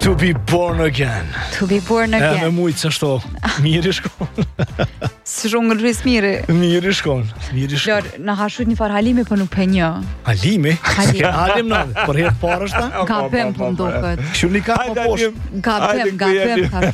To be born again. To be born again. Me mujtë që shto. Mirë shkon. Së shumë në rrisë miri. Mirë shkon. Lor, në hashut një farë halimi, për nuk pe një. Halimi? Halim në, për herë parë është ta? Gabem për mdokët. Kështu një ka po poshtë. Gabem, ka